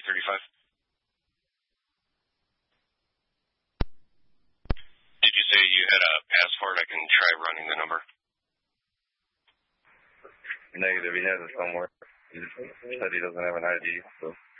335. Did you say you had a passport? I can try running the number. Negative. He has it somewhere. He said he doesn't have an ID, so...